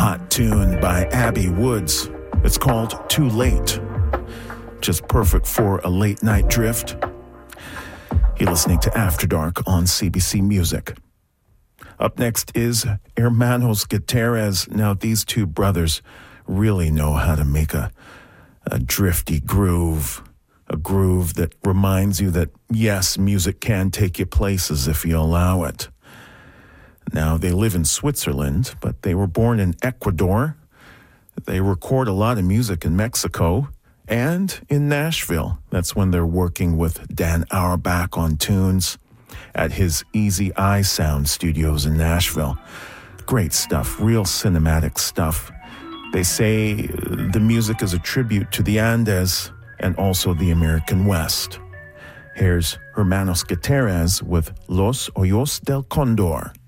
hot tune by Abby Woods. It's called Too Late. Just perfect for a late night drift. You're listening to After Dark on CBC Music. Up next is Hermanos Gutierrez. Now, these two brothers really know how to make a drifty groove. A groove that reminds you that, yes, music can take you places if you allow it. Now, they live in Switzerland, but they were born in Ecuador. They record a lot of music in Mexico and in Nashville. That's when they're working with Dan Auerbach on tunes at his Easy Eye Sound Studios in Nashville. Great stuff, real cinematic stuff. They say the music is a tribute to the Andes and also the American West. Here's Hermanos Gutierrez with Los Ojos del Condor.